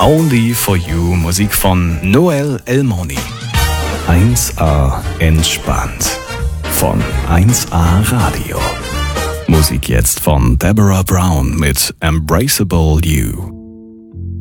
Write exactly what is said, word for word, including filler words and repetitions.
Only for You, Musik von Noel Elmoni. eins A entspannt von eins A Radio. Musik jetzt von Deborah Brown mit Embraceable You.